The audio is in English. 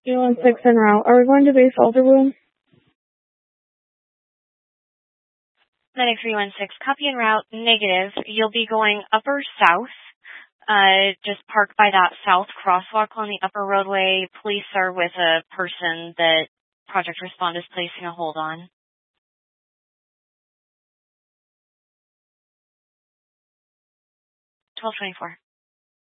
316 en route. Are we going to base Alderwood? Medic 316, copy en route, negative. You'll be going upper south. Just park by that south crosswalk on the upper roadway. Police are with a person that Project Respond is placing a hold on. 1224.